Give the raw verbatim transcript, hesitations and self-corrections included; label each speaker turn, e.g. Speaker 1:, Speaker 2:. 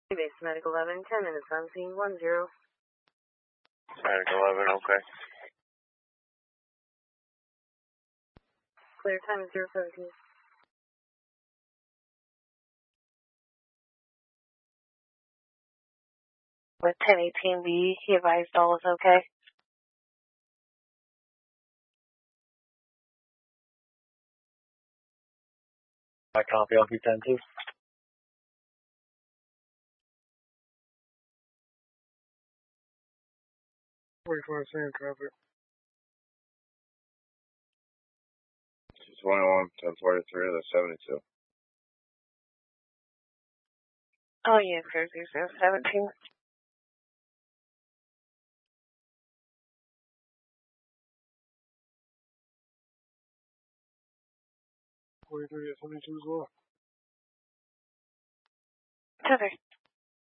Speaker 1: Base Medic eleven, ten minutes on scene, one zero.
Speaker 2: Medic eleven, okay.
Speaker 1: Clear time is zero seventeen. With ten eighteen B, he advised all is okay.
Speaker 2: I copy, I'll be ten two.
Speaker 3: forty-four sand traffic.
Speaker 2: twenty-one, ten forty-three, that's seventy-two.
Speaker 1: Oh, yeah, zero zero seventeen.
Speaker 3: forty-three at seventy-two as well.
Speaker 1: Tether.